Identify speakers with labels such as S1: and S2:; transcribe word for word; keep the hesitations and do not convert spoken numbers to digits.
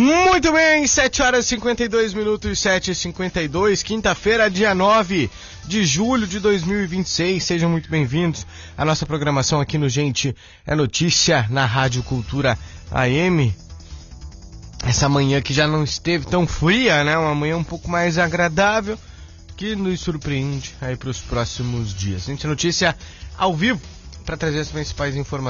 S1: Muito bem, sete horas e cinquenta e dois minutos, sete e cinquenta e dois, quinta-feira, dia nove de julho de dois mil e vinte e seis. Sejam muito bem-vindos à nossa programação aqui no Gente é Notícia, na Rádio Cultura A M. Essa manhã que já não esteve tão fria, né? Uma manhã um pouco mais agradável, que nos surpreende aí para os próximos dias. Gente é Notícia ao vivo, para trazer as principais informações